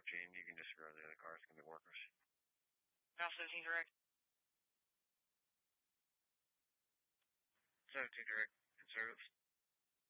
14, you can disregard the other cars, it's going to be workers. Now 17 direct. 17 direct, conservatives.